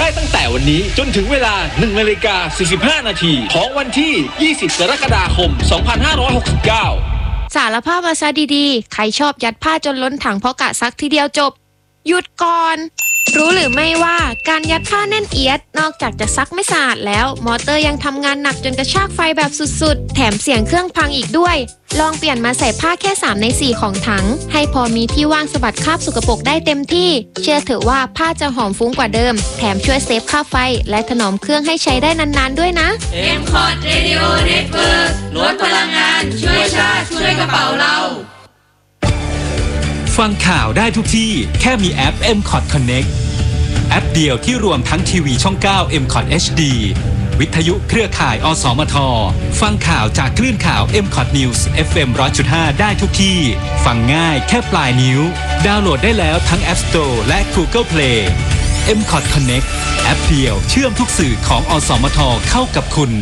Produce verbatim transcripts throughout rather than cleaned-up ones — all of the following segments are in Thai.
ตั้งแต่วันนี้จนถึงเวลา หนึ่งนาฬิกาสี่สิบห้านาทีของวันที่ ยี่สิบ กรกฎาคม สองพันห้าร้อยหกสิบเก้าสารภาพมาซะดีๆ ใครชอบยัดผ้าจนล้นถังเพราะกะซักทีเดียวจบ หยุดก่อน รู้หรือไม่ว่าการยัดผ้าแน่นเอียดนอกจากจะซักไม่สะอาดแล้วมอเตอร์ยังทำงานหนักจนกระชากไฟแบบสุดๆแถมเสียงเครื่องพังอีกด้วยลองเปลี่ยนมาใส่ผ้าแค่สามในสี่ของถังให้พอมีที่ว่างสะบัดคราบสกปรกได้เต็มที่เชื่อเถอะว่าผ้าจะหอมฟุ้งกว่าเดิมแถมช่วยเซฟค่าไฟและถนอมเครื่องให้ใช้ได้นานๆด้วยนะเอ็ม คอร์ด Radio Network ลดพลังงานช่วยชาติช่วยกระเป๋าเราฟังข่าวได้ทุกที่แค่มีแอป เอ็ม คอร์ด Connect แอปเดียวที่รวมทั้งทีวีช่อง เก้า เอ็ม คอร์ด เอช ดี วิทยุเครือข่าย อสมท ฟังข่าวจากคลื่นข่าว เอ็ม คอร์ด News เอฟ เอ็ม หนึ่งร้อยจุดห้า ได้ทุกที่ ฟังง่ายแค่ปลายนิ้ว ดาวน์โหลดได้แล้วทั้ง App Store และ Google Play เอ็ม คอร์ด Connect แอปเดียวเชื่อมทุกสื่อของ อสมท เข้ากับคุณ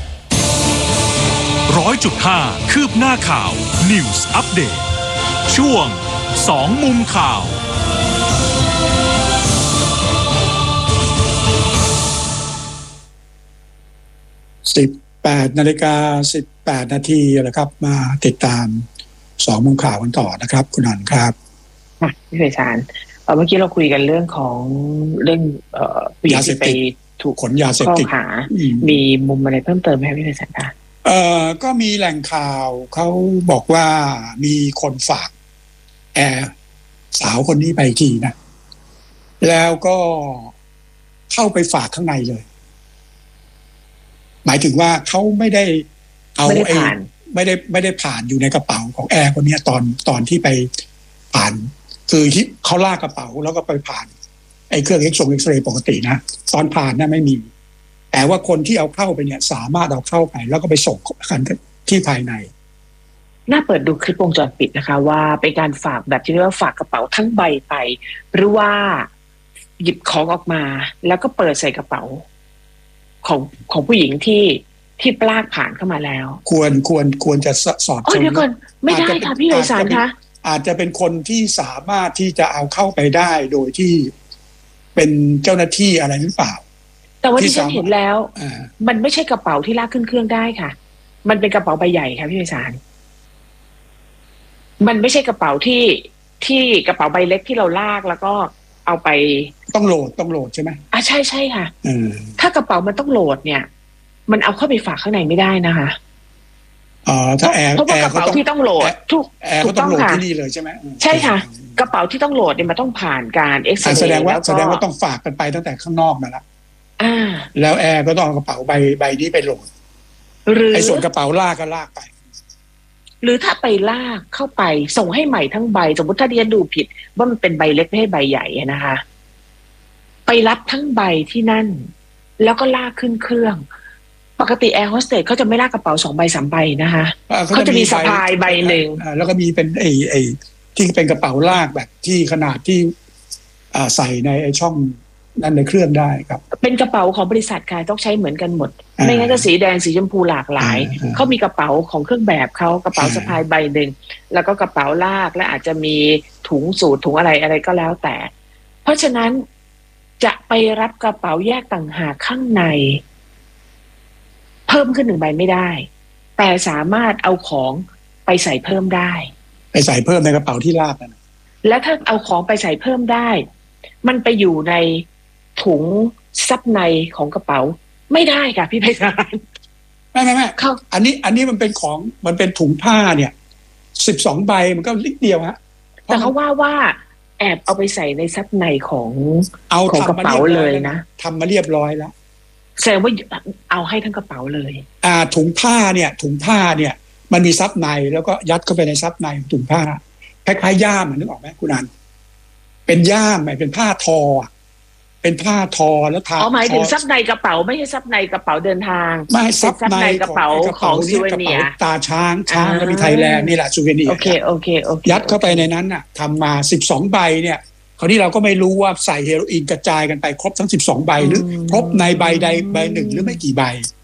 ร้อยจุดห้า คืบหน้าข่าว News Update ช่วงสองมุมข่าวสิบแปดนาฬิกาสิบแปดนาทีนะครับมาติดตามสองมุมข่าวกันต่อนะครับคุณอันครับพี่ไพศาลเมื่อกี้เราคุยกันเรื่องของเรื่องเอ่อผู้หญิงที่ไปถูกขนยาเสพติดหามีมุมอะไรเพิ่มเติมไหมพี่ไพศาลคะเอ่อก็มีแหล่งข่าวเขาบอกว่ามีคนฝากแอร์สาวคนนี้ไปทีนะแล้วก็เข้าไปฝากข้างในเลยหมายถึงว่าเขาไม่ได้เอาไอ้ไม่ได้ไม่ได้ผ่านอยู่ในกระเป๋าของแอร์คนนี้ตอนตอนที่ไปผ่านคือที่เขาลากกระเป๋าแล้วก็ไปผ่านไอ้เครื่องเอ็กซเรย์เอ็กซเรย์ปกตินะตอนผ่านน่ะไม่มีแต่ว่าคนที่เอาเข้าไปเนี่ยสามารถเอาเข้าไปแล้วก็ไปส่งกันที่ภายในน่าเปิดดูคลิปวงจรปิดนะคะว่าเป็นการฝากแบบที่เรียกว่าฝากกระเป๋าทั้งใบไปหรือว่าหยิบของออกมาแล้วก็เปิดใส่กระเป๋าของของผู้หญิงที่ที่ปลากผ่านเข้ามาแล้วควรควรควรจะสอดอ๋อเดี๋ยวก่อนไม่ได้ค่ะพี่ไพศาลคะอาจจะเป็นคนที่สามารถที่จะเอาเข้าไปได้โดยที่เป็นเจ้าหน้าที่อะไรหรือเปล่าแต่ว่าที่ฉันเห็นแล้วมันไม่ใช่กระเป๋าที่ลากขึ้นเครื่องได้ค่ะมันเป็นกระเป๋าใบใหญ่ค่ะพี่ไพศาลมันไม่ใช่กระเป๋าที่ที่กระเป๋าใบเล็กที่เราลากแล้วก็เอาไปต้องโหลดต้องโหลดใช่ไหมอ่ะใช่ใช่ค่ะถ้ากระเป๋ามันต้องโหลดเนี่ยมันเอาเข้าไปฝากข้างในไม่ได้นะคะอ๋อถ้าแอร์เพราะว่ากระเป๋าที่ต้องโหลดทุกถูกต้องค่ะที่นี่เลยใช่ไหมใช่ค่ะกระเป๋าที่ต้องโหลดเนี่ยมันต้องผ่านการเอ็กซเรย์แสดงว่าแสดงว่าต้องฝากกันไปตั้งแต่ข้างนอกมาแล้วอ่าแล้วแอร์ก็ต้องเอากระเป๋าใบใบนี้ไปโหลดหรือไอ้ส่วนกระเป๋าลากก็ลากไปหรือถ้าไปลากเข้าไปส่งให้ใหม่ทั้งใบสมมติถ้าเรียนดูผิดว่ามันเป็นใบเล็กไม่ใช่ใบใหญ่นะคะไปรับทั้งใบที่นั่นแล้วก็ลากขึ้นเครื่องปกติแอร์โฮสเตสเขาจะไม่ลากกระเป๋าสองใบสามใบนะคะเขาจะมีสะพายใบหนึ่งแล้วก็มีเป็นไอ้ไอ้ที่เป็นกระเป๋าลากแบบที่ขนาดที่ใส่ในไอ้ช่องนั่นในเครื่องได้ครับเป็นกระเป๋าของบริษัทค่ะต้องใช้เหมือนกันหมดไม่งั้นก็สีแดงสีชมพูหลากหลายเขามีกระเป๋าของเครื่องแบบเขากระเป๋าสะพายใบหนึ่งแล้วก็กระเป๋าลากและอาจจะมีถุงสูทถุงอะไรอะไรก็แล้วแต่เพราะฉะนั้นจะไปรับกระเป๋าแยกต่างหากข้างในเพิ่มขึ้นหนึ่งใบไม่ได้แต่สามารถเอาของไปใส่เพิ่มได้ไปใส่เพิ่มในกระเป๋าที่ลากนะแล้วถ้าเอาของไปใส่เพิ่มได้มันไปอยู่ในถุงซับในของกระเป๋าไม่ได้ค่ะพี่ไพศาลไม่ไม่ไม่เขาอันนี้อันนี้มันเป็นของมันเป็นถุงผ้าเนี่ยสิบสองใบมันก็ลิดเดียวฮะแต่เขาว่าว่าแอบเอาไปใส่ในซับในของเอาของกระเป๋าเลยนะทำมาเรียบร้อยแล้วแสดงว่าเอาให้ทั้งกระเป๋าเลยอ่าถุงผ้าเนี่ยถุงผ้าเนี่ยมันมีซับในแล้วก็ยัดเข้าไปในซับในของถุงผ้าคล้ายๆย่ามนึกออกไหมคุณนันเป็นย่ามเป็นผ้าทอเป็นผ้าทอแล้วทาอ๋อหมายถึงซับในกระเป๋าไม่ใช่ซับในกระเป๋าเดินทางไม่ซับในกระเป๋าของซูเวเนียร์ตาช้างช้างแล้วมีไทยแลนด์นี่แหละซูเวเนียร์โอเคโอเคโอเคยัดเข้าไปในนั้นน่ะทำมาสิบสองใบเนี่ยคราวนี้เราก็ไม่รู้ว่าใส่เฮโรอีนกระจายกันไปครบทั้งสิบสองใบหรือครบในใบใดใบหนึ่งหรือไม่กี่ใบ